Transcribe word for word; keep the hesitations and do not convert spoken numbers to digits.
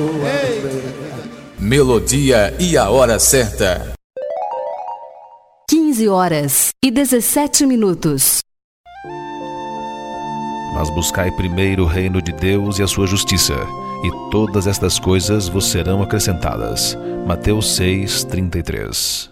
Melodia e a hora certa. quinze horas e dezessete minutos. Mas buscai primeiro o reino de Deus e a sua justiça, e todas estas coisas vos serão acrescentadas. Mateus seis, trinta e três.